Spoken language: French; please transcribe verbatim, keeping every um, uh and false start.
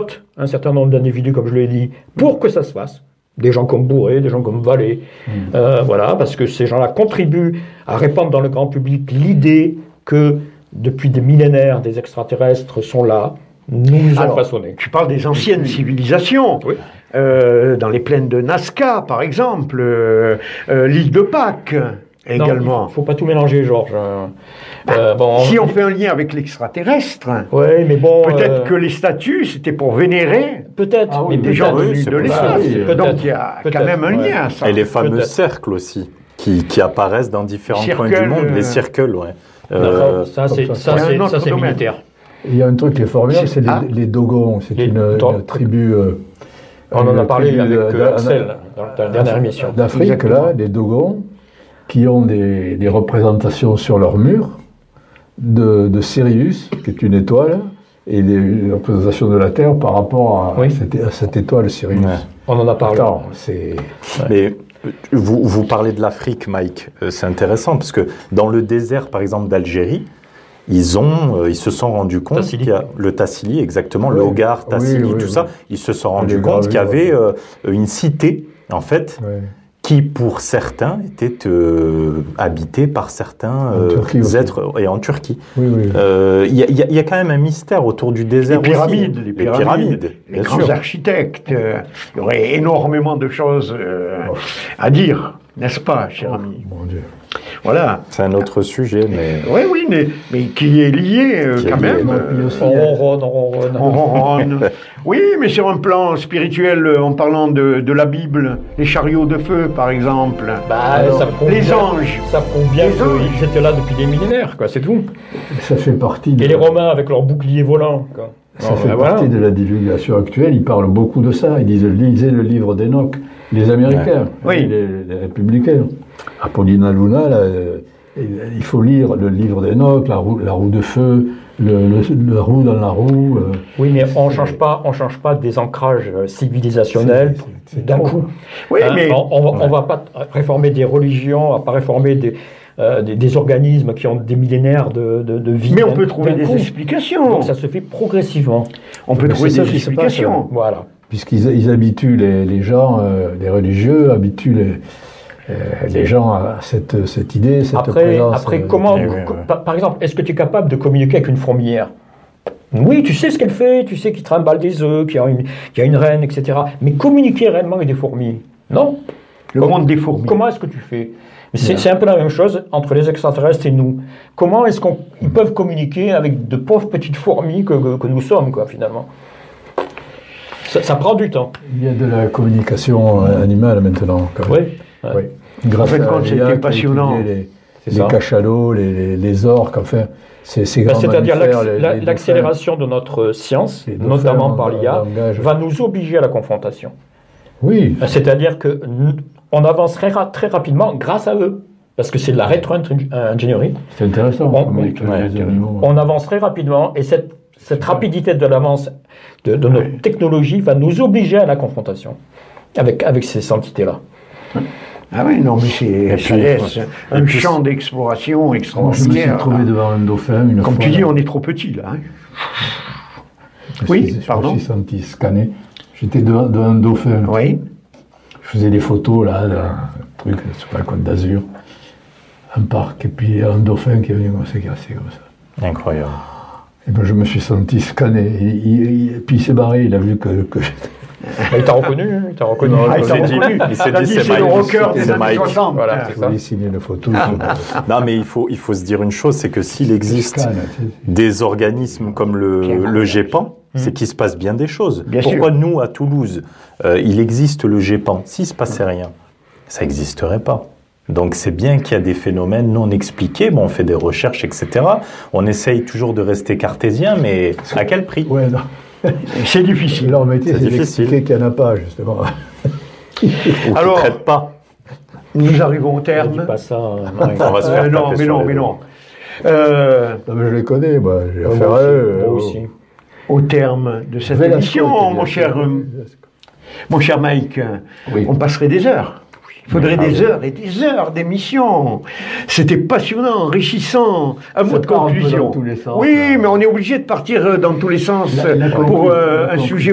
vote un certain nombre d'individus, comme je l'ai dit, pour que ça se fasse. Des gens comme Bourré, des gens comme Vallée. Mmh. Euh, voilà, parce que ces gens-là contribuent à répandre dans le grand public l'idée que depuis des millénaires, des extraterrestres sont là, nous nous ont façonnés. Tu parles des anciennes civilisations. Oui. Euh, dans les plaines de Nazca, par exemple, euh, euh, l'île de Pâques, également. Il ne faut pas tout mélanger, Georges. Bah, euh, bon, si on fait un lien avec l'extraterrestre, ouais, mais bon, peut-être euh... que les statues, c'était pour vénérer peut-être, ah, oui, mais des gens venus de l'espace. Donc il y a quand même un ouais. lien. Ça. Et les fameux cercles aussi, qui, qui apparaissent dans différents circles, points du monde, euh... les circles, ouais. Euh, ça, c'est, ça, c'est, ça, c'est militaire. Il y a un truc qui est formidable, c'est les, ah. les Dogons. C'est une, une tribu... Euh, on en a parlé avec euh, Axel dans la dernière émission. D'Afrique, là, des Dogons, qui ont des, des représentations sur leur mur de, de Sirius, qui est une étoile, et des représentations de la Terre par rapport à, oui. cette, à cette étoile Sirius. Ouais. On en a parlé. Attends, c'est... Mais vous, vous parlez de l'Afrique, Mike. C'est intéressant, parce que dans le désert, par exemple, d'Algérie, Ils, ont, euh, ils se sont rendus compte Tassili. qu'il y a le Tassili, exactement, oui. le Hogar, Tassili, oui, oui, tout oui. ça. Ils se sont rendus compte qu'il y avait euh, une cité, en fait, oui. qui, pour certains, était euh, habitée par certains euh, êtres, et en Turquie. Il oui, oui. euh, y, y, y a quand même un mystère autour du désert les pyramides, aussi. Les pyramides, les, pyramides, les grands sûr. architectes. Euh, il y aurait énormément de choses euh, oh. à dire, n'est-ce pas, cher oh, ami mon Dieu. Voilà. C'est un autre sujet, mais... Oui, oui, mais, mais qui est lié euh, qui est quand lié, même. Euh, on ronronne, on ronronne. On ronronne. Oui, mais sur un plan spirituel, en parlant de, de la Bible, les chariots de feu, par exemple. Bah, Alors, ça les bien, anges. Ça prouve bien qu'ils étaient là depuis des millénaires, quoi, c'est tout. Ça fait partie de... Et les Romains avec leurs boucliers volants, quoi. Ça non, fait ben partie voilà. de la divulgation actuelle. Ils parlent beaucoup de ça. Ils disent, lisez le livre d'Enoch. Les Américains, ouais. oui. les, les républicains. Apollina Luna, là, il faut lire le livre d'Enoch, la roue, la roue de feu, le, le, le roue dans la roue. Euh, oui, mais on ne change pas, on change pas des ancrages civilisationnels c'est, c'est d'un coup. Oui, hein, mais on ne ouais. va pas réformer des religions, on ne va pas réformer des, euh, des, des organismes qui ont des millénaires de, de, de vie. Mais on peut trouver des coup. explications. Donc ça se fait progressivement. On peut mais trouver des explications. Passe, voilà. Puisqu'ils ils habituent les, les gens, euh, les religieux, habituent les, euh, les gens à cette, cette idée, cette après, présence. Après, euh, comment, oui, oui, oui. Par, par exemple, est-ce que tu es capable de communiquer avec une fourmilière ? Oui, tu sais ce qu'elle fait, tu sais qu'il trimballe des œufs, qu'il y a une, qu'il y a une reine, et cetera. Mais communiquer réellement avec des fourmis, non ? Le Comme, monde des fourmis. Comment est-ce que tu fais ? C'est, yeah. c'est un peu la même chose entre les extraterrestres et nous. Comment est-ce qu'ils peuvent communiquer avec de pauvres petites fourmis que, que, que nous sommes, quoi, finalement ? Ça, ça prend du temps. Il y a de la communication animale maintenant. Quand même. Oui. oui. Grâce en fait, quand c'était passionnant. Les, les cachalots, les, les, les orques, enfin, c'est, c'est ben, C'est-à-dire l'acc- les, les l'accélération dauphins, de notre science, dauphins, notamment par l'I A, va nous obliger à la confrontation. Oui. C'est-à-dire qu'on avancerait ra- très rapidement grâce à eux. Parce que c'est de la rétro-ingénierie. C'est intéressant. On, ouais, on avancerait rapidement et cette Cette rapidité de l'avance de, de notre technologie va nous obliger à la confrontation avec, avec ces entités-là. Ah oui, non, mais c'est, ça laisse un puis, champ d'exploration extraordinaire. Je me suis trouvé devant un dauphin une Comme fois. tu dis, on est trop petit, là. Hein. Je oui, suis, pardon. Je me suis senti scanné. J'étais devant, devant un dauphin. Oui. Je faisais des photos, là, d'un truc sur la Côte d'Azur. Un parc, et puis un dauphin qui est venu comme ça, qui est resté comme ça. Incroyable. Et ben je me suis senti scanné. Et, il, il, puis il s'est barré, il a vu que, que j'étais... Il t'a reconnu, il t'a reconnu. Non, il, il t'a reconnu. Il s'est dit, c'est le rocker des années soixante. Voilà, c'est ça. Il signé une photo. Non, mais il faut, il faut se dire une chose, c'est que s'il existe scanne, des organismes comme le, le GEPAN, mmh. c'est qu'il se passe bien des choses. Bien Pourquoi sûr. nous, à Toulouse, euh, il existe le GEPAN ? S'il ne se passait rien, ça n'existerait pas. Donc c'est bien qu'il y a des phénomènes non expliqués, bon, on fait des recherches, et cetera. On essaye toujours de rester cartésien, mais à quel prix ? Ouais, non. C'est difficile. Leur métier, c'est, c'est d'expliquer qu'il n'y en a pas, justement. Ou qu'ils ne traitent pas. Nous arrivons au terme. Pas ça, non, on va se faire euh, non, mais non, mais non. Euh, non, mais je les connais, moi. J'ai euh, affaire à eux. Moi aussi. Au terme de cette émission, mon cher, euh, mon cher Mike, oui. on passerait des heures. Il faudrait des heures et des heures d'émission. C'était passionnant, enrichissant. Un mot de conclusion. Dans tous les sens, oui, là. mais on est obligé de partir dans tous les sens la, la pour euh, un sujet